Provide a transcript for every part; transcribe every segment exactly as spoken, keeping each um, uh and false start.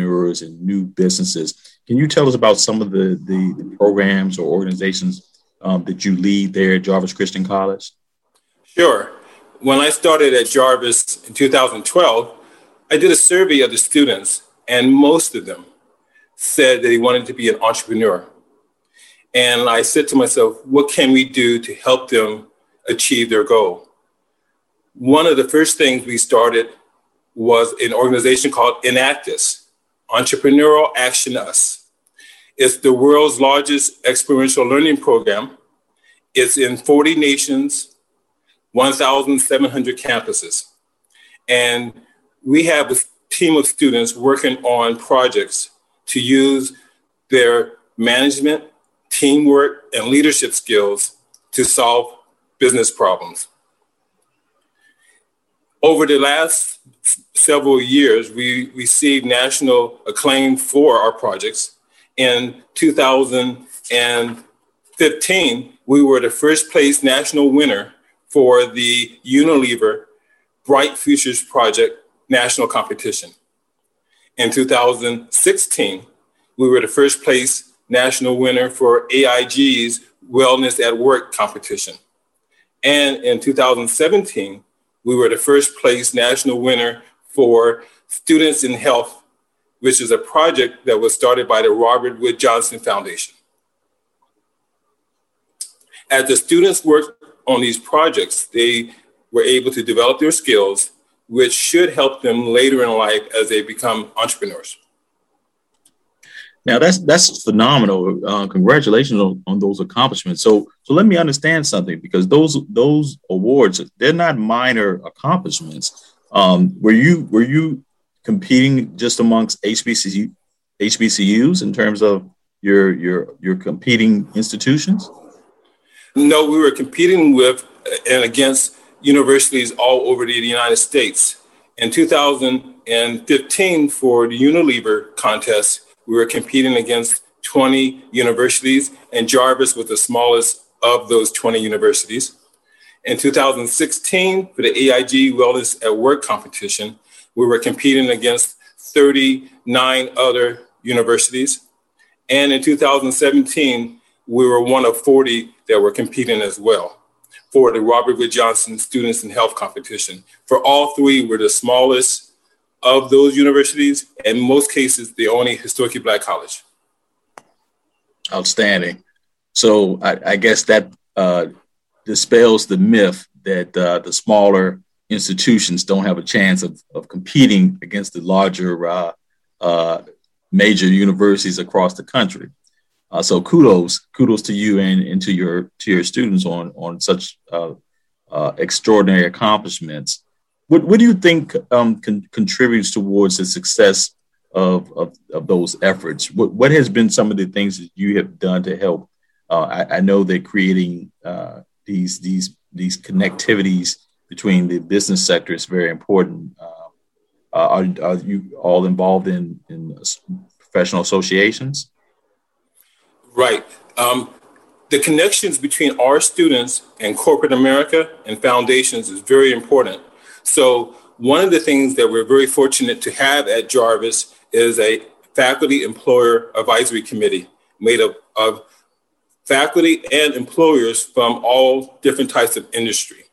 entrepreneurs and new businesses. Can you tell us about some of the, the, the programs or organizations um, that you lead there at Jarvis Christian College? Sure. When I started at Jarvis in two thousand twelve, I did a survey of the students, and most of them said that they wanted to be an entrepreneur. And I said to myself, what can we do to help them achieve their goal? One of the first things we started was an organization called Enactus, Entrepreneurial Action Us. It's the world's largest experiential learning program. It's in forty nations, one thousand seven hundred campuses. And we have a team of students working on projects to use their management, teamwork, and leadership skills to solve business problems. Over the last several years, we received national acclaim for our projects. In two thousand fifteen, we were the first place national winner for the Unilever Bright Futures Project national competition. In two thousand sixteen, we were the first place national winner for A I G's Wellness at Work competition. And in two thousand seventeen, we were the first place national winner for Students in Health, which is a project that was started by the Robert Wood Johnson Foundation. As the students worked on these projects, they were able to develop their skills, which should help them later in life as they become entrepreneurs. Now that's that's phenomenal. Uh, congratulations on, on those accomplishments. So so let me understand something, because those those awards, they're not minor accomplishments. Um, were you were you competing just amongst H B C U, H B C Us in terms of your your your competing institutions? No, we were competing with and against universities all over the United States. In two thousand fifteen, for the Unilever contest, we were competing against twenty universities, and Jarvis was the smallest of those twenty universities. In two thousand sixteen, for the A I G Wellness at Work competition, we were competing against thirty-nine other universities. And in two thousand seventeen, we were one of forty that were competing as well for the Robert Wood Johnson Students in Health competition. For all three, we're the smallest of those universities, and in most cases, the only historically Black college. Outstanding. So I, I guess that uh, dispels the myth that uh, the smaller institutions don't have a chance of, of competing against the larger uh, uh, major universities across the country. Uh, so kudos, kudos to you and, and to your to your students on on such uh, uh, extraordinary accomplishments. What what do you think um, con- contributes towards the success of, of of those efforts? What what has been some of the things that you have done to help? Uh, I, I know that creating uh, these these these connectivities between the business sector is very important. Uh, are, are you all involved in in professional associations? Right. Um, the connections between our students and corporate America and foundations is very important. So one of the things that we're very fortunate to have at Jarvis is a faculty employer advisory committee made up of faculty and employers from all different types of industry.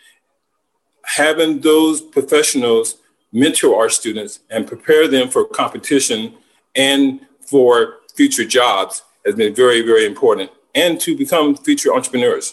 Having those professionals mentor our students and prepare them for competition and for future jobs has been very, very important, and to become future entrepreneurs.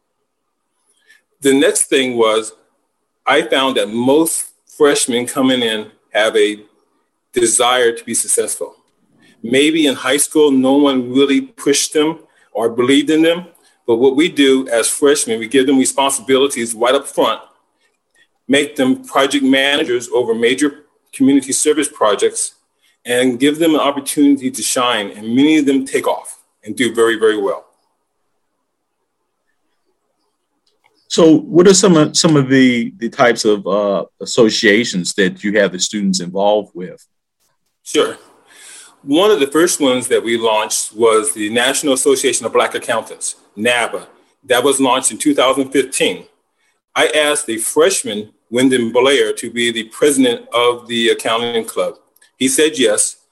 The next thing was, I found that most freshmen coming in have a desire to be successful. Maybe in high school, no one really pushed them or believed in them, but what we do as freshmen, we give them responsibilities right up front, make them project managers over major community service projects, and give them an opportunity to shine, and many of them take off and do very, very well. So what are some of, some of the, the types of uh, associations that you have the students involved with? Sure. One of the first ones that we launched was the National Association of Black Accountants, NABA. That was launched in two thousand fifteen. I asked a freshman, Wyndham Blair, to be the president of the accounting club. He said yes,